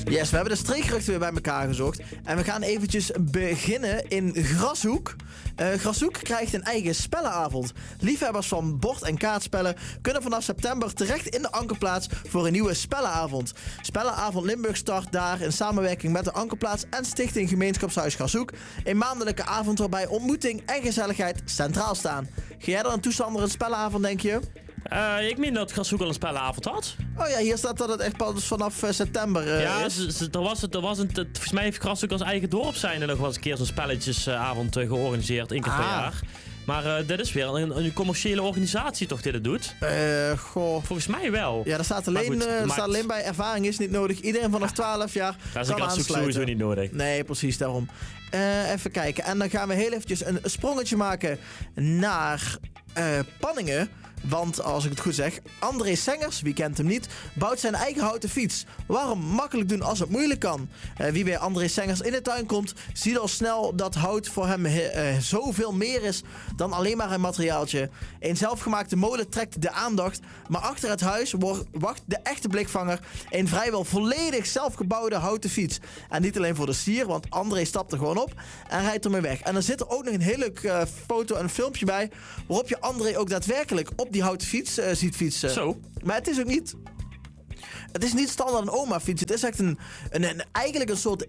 Yes, we hebben de streekgeruchten weer bij elkaar gezocht. En we gaan eventjes beginnen in Grashoek. Grashoek krijgt een eigen spellenavond. Liefhebbers van bord- en kaartspellen kunnen vanaf september terecht in de Ankerplaats voor een nieuwe spellenavond. Spellenavond Limburg start daar in samenwerking met de Ankerplaats en Stichting Gemeenschapshuis Grashoek. Een maandelijke avond waarbij ontmoeting en gezelligheid centraal staan. Ga jij dan een toestander een spellenavond, denk je? Ik meen dat Grashoek al een spellenavond had. Oh ja, hier staat dat het echt pas vanaf september is. Volgens mij heeft Grashoek als eigen dorp zijn er nog wel eens een keer zo'n spelletjesavond georganiseerd, 1 keer per jaar. Maar dit is weer een commerciële organisatie toch die dit doet? Goh. Volgens mij wel. Ja, er staat alleen bij ervaring is niet nodig. Iedereen vanaf 12 jaar dat is kan Grashoek sowieso niet nodig. Nee, precies daarom. Even kijken. En dan gaan we heel eventjes een sprongetje maken naar Panningen. Want, als ik het goed zeg, André Sengers, wie kent hem niet, bouwt zijn eigen houten fiets. Waarom makkelijk doen als het moeilijk kan? Wie bij André Sengers in de tuin komt, ziet al snel dat hout voor hem zoveel meer is dan alleen maar een materiaaltje. Een zelfgemaakte molen trekt de aandacht, maar achter het huis wacht de echte blikvanger, een vrijwel volledig zelfgebouwde houten fiets. En niet alleen voor de sier, want André stapt er gewoon op en rijdt ermee weg. En er zit er ook nog een heel leuk foto en een filmpje bij, waarop je André ook daadwerkelijk op die houten fiets ziet fietsen. Zo. Maar het is ook niet... Het is niet standaard een oma-fiets. Het is echt eigenlijk een soort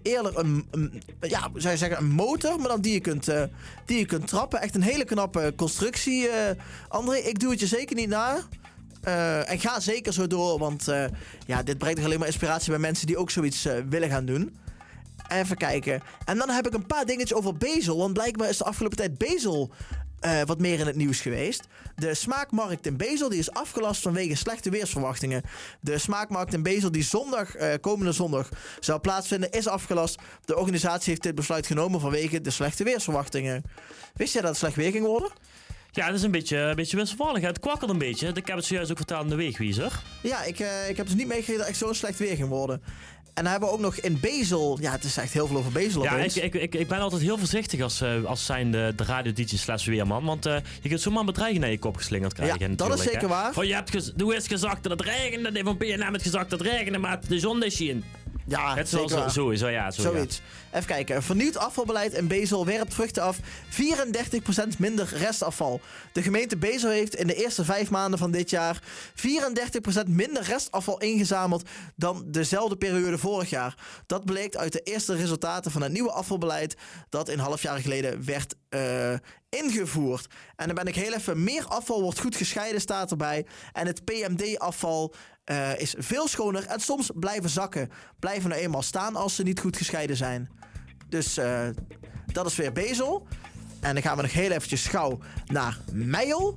zou je zeggen, een motor, maar dan die je kunt trappen. Echt een hele knappe constructie. André, ik doe het je zeker niet na. En ga zeker zo door, want dit brengt toch alleen maar inspiratie bij mensen die ook zoiets willen gaan doen. Even kijken. En dan heb ik een paar dingetjes over Bezel, want blijkbaar is de afgelopen tijd Bezel wat meer in het nieuws geweest. De smaakmarkt in Bezel die is afgelast vanwege slechte weersverwachtingen. De smaakmarkt in Bezel die komende zondag zou plaatsvinden is afgelast. De organisatie heeft dit besluit genomen vanwege de slechte weersverwachtingen. Wist jij dat het slecht weer ging worden? Ja, dat is een beetje wisselvallig. Het kwakkelt een beetje. Ik heb het zojuist ook verteld in de weegwiezer. Ja, ik heb dus niet meegekregen dat echt zo'n slecht weer ging worden. En dan hebben we ook nog in Bezel... Ja, het is echt heel veel over Bezel. Ja, ik ben altijd heel voorzichtig als zijnde de radio-dj/weerman. Want je kunt zomaar een bedreiging naar je kop geslingerd krijgen. Ja, dat is zeker waar. Van, doe eens gezegd dat het regende. De van PNM heeft gezegd dat het regende, maar de zon is zien. Ja, het is wel sowieso, ja. Zoiets. Even kijken. Een vernieuwd afvalbeleid in Bezel werpt vruchten af. 34% minder restafval. De gemeente Bezel heeft in de eerste 5 maanden van dit jaar 34% minder restafval ingezameld dan dezelfde periode vorig jaar. Dat bleek uit de eerste resultaten van het nieuwe afvalbeleid dat een half jaar geleden werd ingevoerd. En dan ben ik heel even... Meer afval wordt goed gescheiden, staat erbij. En het PMD-afval is veel schoner en soms blijven zakken. Blijven nou eenmaal staan als ze niet goed gescheiden zijn. Dus dat is weer Bezel. En dan gaan we nog heel eventjes gauw naar Meijel.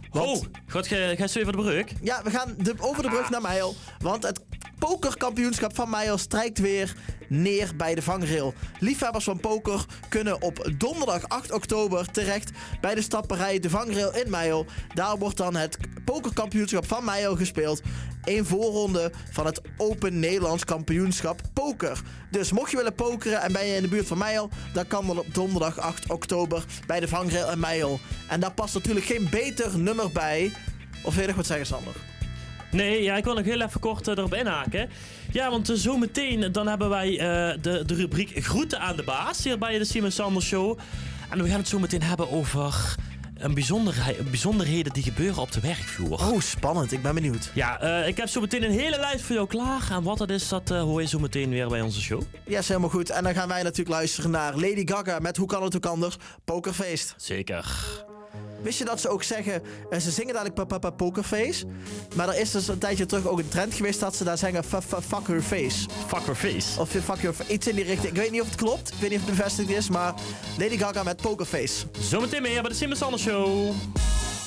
Ga je zo even de brug? Ja, we gaan over de brug naar Meijel. Want het pokerkampioenschap van Meijel strijkt weer neer bij de vangrail. Liefhebbers van poker kunnen op donderdag 8 oktober terecht bij de stapperij De Vangrail in Meijel. Daar wordt dan het pokerkampioenschap van Meijel gespeeld. Een voorronde van het Open Nederlands Kampioenschap Poker. Dus mocht je willen pokeren en ben je in de buurt van Meijel, dan kan dat op donderdag 8 oktober bij De Vangrail in Meijel. En daar past natuurlijk geen beter nummer bij. Of wil je nog wat zeggen, Sander? Nee, ja, ik wil nog heel even kort erop inhaken. Ja, want zometeen dan hebben wij de rubriek Groeten aan de Baas hier bij de Simon Sanders Show. En we gaan het zo meteen hebben over bijzonderheden die gebeuren op de werkvloer. Oh, spannend. Ik ben benieuwd. Ja, ik heb zo meteen een hele lijst voor jou klaar. En wat dat is, dat hoor je zo meteen weer bij onze show. Ja, is helemaal goed. En dan gaan wij natuurlijk luisteren naar Lady Gaga met Hoe kan het ook anders? Pokerface. Zeker. Wist je dat ze ook zeggen, ze zingen dadelijk Pokerface, maar er is dus een tijdje terug ook een trend geweest dat ze daar zeggen fuck her face. Fuck her face. Of fuck your face. Iets in die richting. Ik weet niet of het klopt, ik weet niet of het bevestigd is, maar Lady Gaga met Pokerface. Zometeen meer bij de Simon Sanders Show.